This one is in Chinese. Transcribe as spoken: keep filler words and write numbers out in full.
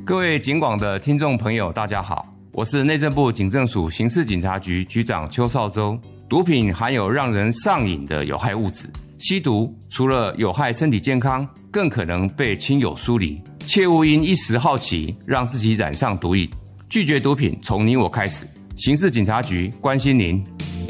各位警广的听众朋友，大家好，我是内政部警政署刑事警察局局长邱少洲。毒品含有让人上瘾的有害物质，吸毒除了有害身体健康，更可能被亲友疏离。切勿因一时好奇，让自己染上毒瘾。拒绝毒品，从你我开始。刑事警察局关心您。